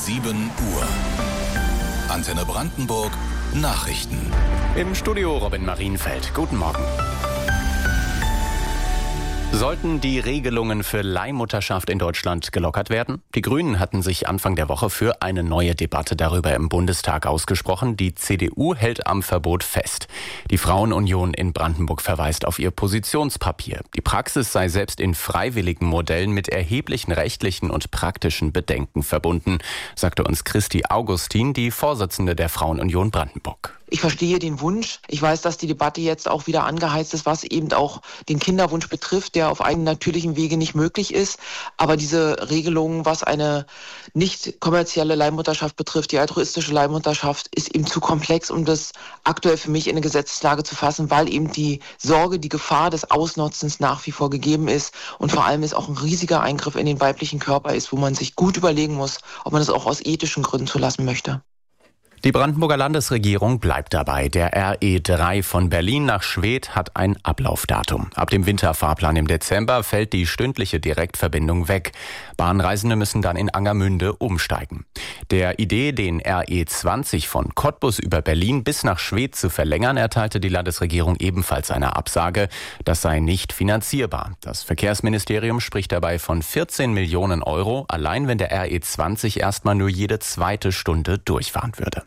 7 Uhr. Antenne Brandenburg Nachrichten. Im Studio Robin Marienfeld. Guten Morgen. Sollten die Regelungen für Leihmutterschaft in Deutschland gelockert werden? Die Grünen hatten sich Anfang der Woche für eine neue Debatte darüber im Bundestag ausgesprochen. Die CDU hält am Verbot fest. Die Frauenunion in Brandenburg verweist auf ihr Positionspapier. Die Praxis sei selbst in freiwilligen Modellen mit erheblichen rechtlichen und praktischen Bedenken verbunden, sagte uns Christi Augustin, die Vorsitzende der Frauenunion Brandenburg. Ich verstehe den Wunsch. Ich weiß, dass die Debatte jetzt auch wieder angeheizt ist, was eben auch den Kinderwunsch betrifft, der auf einem natürlichen Wege nicht möglich ist. Aber diese Regelung, was eine nicht kommerzielle Leihmutterschaft betrifft, die altruistische Leihmutterschaft, ist eben zu komplex, um das aktuell für mich in eine Gesetzeslage zu fassen, weil eben die Sorge, die Gefahr des Ausnutzens nach wie vor gegeben ist und vor allem ist auch ein riesiger Eingriff in den weiblichen Körper ist, wo man sich gut überlegen muss, ob man das auch aus ethischen Gründen zulassen möchte. Die Brandenburger Landesregierung bleibt dabei. Der RE3 von Berlin nach Schwedt hat ein Ablaufdatum. Ab dem Winterfahrplan im Dezember fällt die stündliche Direktverbindung weg. Bahnreisende müssen dann in Angermünde umsteigen. Der Idee, den RE20 von Cottbus über Berlin bis nach Schwedt zu verlängern, erteilte die Landesregierung ebenfalls eine Absage. Das sei nicht finanzierbar. Das Verkehrsministerium spricht dabei von 14 Millionen Euro, allein wenn der RE20 erstmal nur jede zweite Stunde durchfahren würde.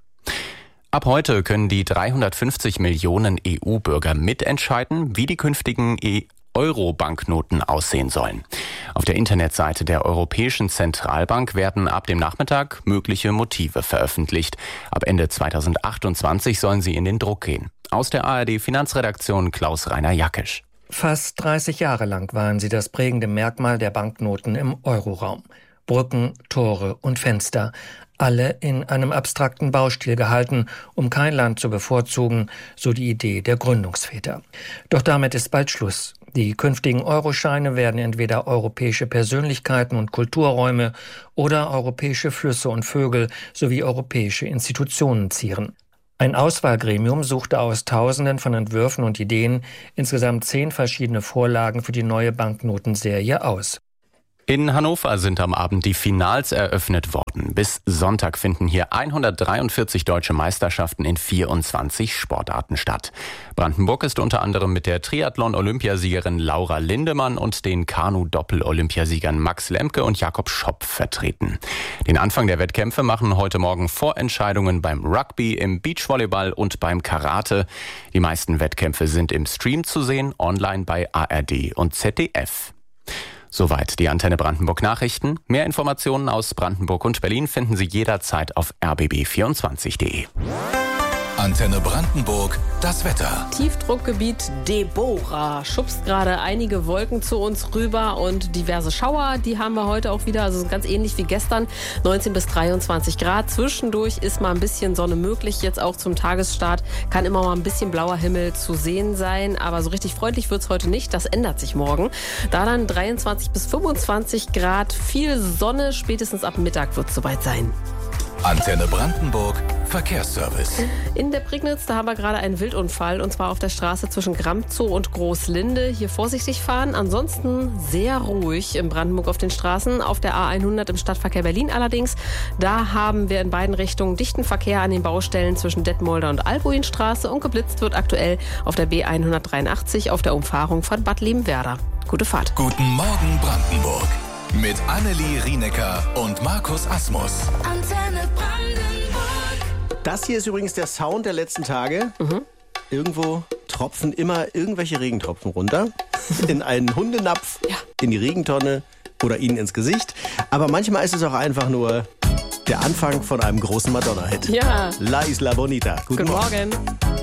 Ab heute können die 350 Millionen EU-Bürger mitentscheiden, wie die künftigen Euro-Banknoten aussehen sollen. Auf der Internetseite der Europäischen Zentralbank werden ab dem Nachmittag mögliche Motive veröffentlicht. Ab Ende 2028 sollen sie in den Druck gehen. Aus der ARD-Finanzredaktion Klaus-Rainer Jackisch. Fast 30 Jahre lang waren sie das prägende Merkmal der Banknoten im Euroraum. Brücken, Tore und Fenster, alle in einem abstrakten Baustil gehalten, um kein Land zu bevorzugen, so die Idee der Gründungsväter. Doch damit ist bald Schluss. Die künftigen Euroscheine werden entweder europäische Persönlichkeiten und Kulturräume oder europäische Flüsse und Vögel sowie europäische Institutionen zieren. Ein Auswahlgremium suchte aus Tausenden von Entwürfen und Ideen insgesamt 10 verschiedene Vorlagen für die neue Banknotenserie aus. In Hannover sind am Abend die Finals eröffnet worden. Bis Sonntag finden hier 143 deutsche Meisterschaften in 24 Sportarten statt. Brandenburg ist unter anderem mit der Triathlon-Olympiasiegerin Laura Lindemann und den Kanu-Doppel-Olympiasiegern Max Lemke und Jakob Schopp vertreten. Den Anfang der Wettkämpfe machen heute Morgen Vorentscheidungen beim Rugby, im Beachvolleyball und beim Karate. Die meisten Wettkämpfe sind im Stream zu sehen, online bei ARD und ZDF. Soweit die Antenne Brandenburg Nachrichten. Mehr Informationen aus Brandenburg und Berlin finden Sie jederzeit auf rbb24.de. Antenne Brandenburg, das Wetter. Tiefdruckgebiet Deborah schubst gerade einige Wolken zu uns rüber und diverse Schauer, die haben wir heute auch wieder, also ganz ähnlich wie gestern, 19 bis 23 Grad. Zwischendurch ist mal ein bisschen Sonne möglich, jetzt auch zum Tagesstart kann immer mal ein bisschen blauer Himmel zu sehen sein, aber so richtig freundlich wird es heute nicht, das ändert sich morgen. Da dann 23 bis 25 Grad, viel Sonne, spätestens ab Mittag wird es soweit sein. Antenne Brandenburg Verkehrsservice. In der Prignitz, da haben wir gerade einen Wildunfall und zwar auf der Straße zwischen Gramzow und Großlinde. Hier vorsichtig fahren, ansonsten sehr ruhig in Brandenburg auf den Straßen. Auf der A100 im Stadtverkehr Berlin allerdings, da haben wir in beiden Richtungen dichten Verkehr an den Baustellen zwischen Detmolder und Albuinstraße und geblitzt wird aktuell auf der B183 auf der Umfahrung von Bad Liebenwerda. Gute Fahrt. Guten Morgen Brandenburg. Mit Annelie Rienecker und Markus Asmus. Antenne Brandenburg. Das hier ist übrigens der Sound der letzten Tage. Irgendwo tropfen immer irgendwelche Regentropfen runter. In einen Hundenapf, in die Regentonne oder ihnen ins Gesicht. Aber manchmal ist es auch einfach nur der Anfang von einem großen Madonna-Hit. Ja. La Isla Bonita. Guten Morgen.